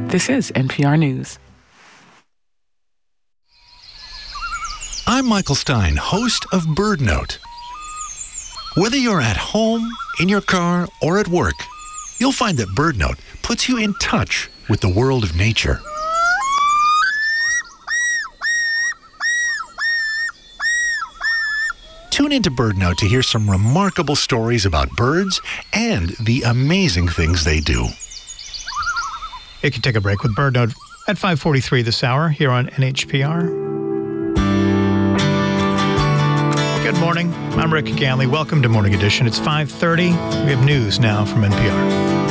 This is NPR News. I'm Michael Stein, host of Bird Note. Whether you're at home, in your car, or at work, you'll find that Bird Note puts you in touch with the world of nature. Tune into Bird Note to hear some remarkable stories about birds and the amazing things they do. You can take a break with Bird Note at 5:43 this hour here on NHPR. Good morning. I'm Rick Ganley. Welcome to Morning Edition. It's 5:30. We have news now from NPR.